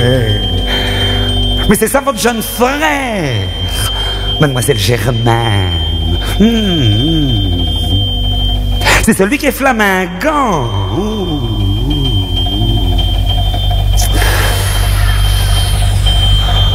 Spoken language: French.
Mais c'est ça votre jeune frère, mademoiselle Germaine. C'est celui qui est flamingant.